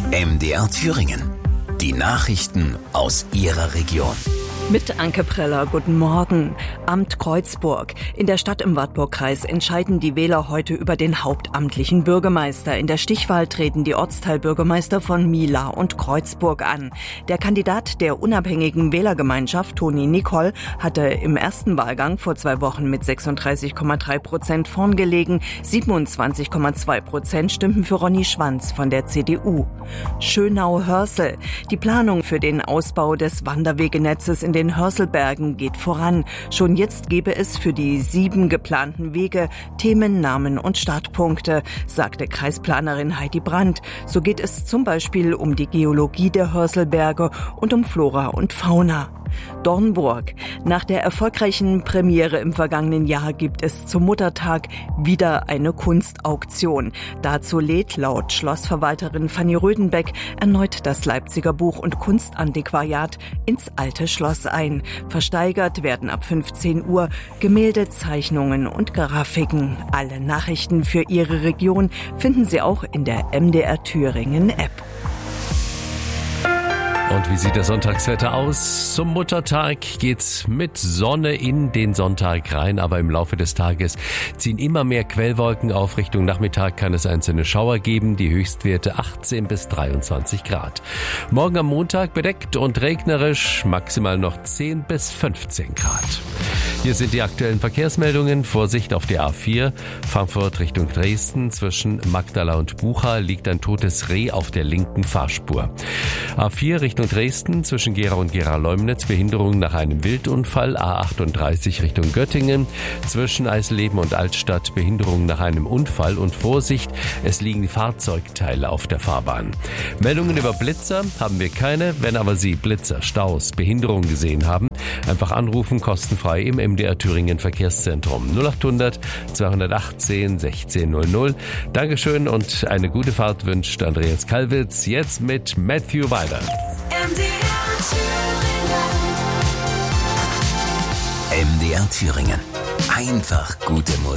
MDR Thüringen. Die Nachrichten aus Ihrer Region. Mit Anke Preller, guten Morgen. Amt Kreuzburg. In der Stadt im Wartburgkreis entscheiden die Wähler heute über den hauptamtlichen Bürgermeister. In der Stichwahl treten die Ortsteilbürgermeister von Mihla und Kreuzburg an. Der Kandidat der unabhängigen Wählergemeinschaft, Toni Nicol, hatte im ersten Wahlgang vor 2 Wochen mit 36,3% vorn gelegen. 27,2% stimmten für Ronny Schwanz von der CDU. Schönau-Hörsel. Die Planung für den Ausbau des Wanderwegenetzes in den Hörselbergen geht voran. Schon jetzt gebe es für die 7 geplanten Wege Themen, Namen und Startpunkte, sagte Kreisplanerin Heidi Brandt. So geht es zum Beispiel um die Geologie der Hörselberge und um Flora und Fauna. Dornburg. Nach der erfolgreichen Premiere im vergangenen Jahr gibt es zum Muttertag wieder eine Kunstauktion. Dazu lädt laut Schlossverwalterin Fanny Rödenbeck erneut das Leipziger Buch- und Kunstantiquariat ins Alte Schloss ein. Versteigert werden ab 15 Uhr Gemälde, Zeichnungen und Grafiken. Alle Nachrichten für Ihre Region finden Sie auch in der MDR Thüringen App. Und wie sieht das Sonntagswetter aus? Zum Muttertag geht's mit Sonne in den Sonntag rein, aber im Laufe des Tages ziehen immer mehr Quellwolken auf. Richtung Nachmittag kann es einzelne Schauer geben, die Höchstwerte 18 bis 23 Grad. Morgen am Montag bedeckt und regnerisch, maximal noch 10 bis 15 Grad. Hier sind die aktuellen Verkehrsmeldungen. Vorsicht auf der A4, Frankfurt Richtung Dresden. Zwischen Magdala und Bucha liegt ein totes Reh auf der linken Fahrspur. A4 Richtung Dresden, zwischen Gera und Gera-Leumnitz, Behinderung nach einem Wildunfall. A38 Richtung Göttingen, zwischen Eisleben und Altstadt, Behinderung nach einem Unfall. Und Vorsicht, es liegen Fahrzeugteile auf der Fahrbahn. Meldungen über Blitzer haben wir keine. Wenn aber Sie Blitzer, Staus, Behinderungen gesehen haben, einfach anrufen, kostenfrei im MDR Thüringen Verkehrszentrum 0800 218 1600. Dankeschön und eine gute Fahrt wünscht Andreas Kalwitz. Jetzt mit Matthew weiter. MDR Thüringen. Einfach gute Musik.